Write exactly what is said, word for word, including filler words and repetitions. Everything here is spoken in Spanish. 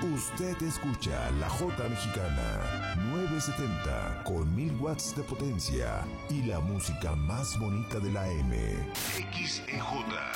Usted escucha la J Mexicana novecientos setenta con mil watts de potencia y la música más bonita de la M. X E J